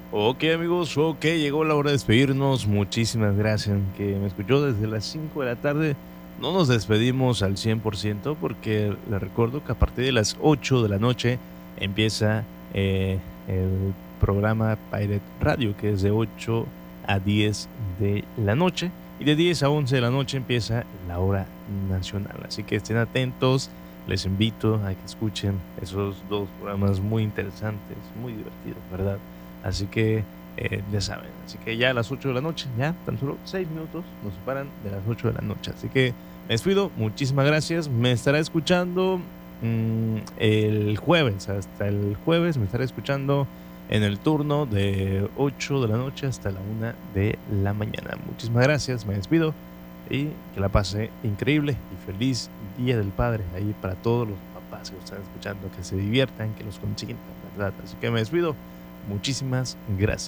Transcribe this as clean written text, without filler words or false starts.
Ok, amigos, ok, llegó la hora de despedirnos. Muchísimas gracias que me escuchó desde las 5 de la tarde. No nos despedimos al 100% porque les recuerdo que a partir de las 8 de la noche empieza el programa Pirate Radio, que es de 8 a 10 de la noche. Y de 10 a 11 de la noche empieza la hora nacional. Así que estén atentos. Les invito a que escuchen esos dos programas muy interesantes, muy divertidos, ¿verdad? Así que ya saben, así que ya a las 8 de la noche, ya tan solo 6 minutos nos separan de las 8 de la noche. Así que me despido, muchísimas gracias. Me estará escuchando el jueves, hasta el jueves me estará escuchando en el turno de 8 de la noche hasta la 1 de la mañana. Muchísimas gracias, me despido y que la pase increíble y feliz Día del Padre ahí para todos los papás que están escuchando, que se diviertan, que los consientan, ¿verdad? Así que me despido. Muchísimas gracias.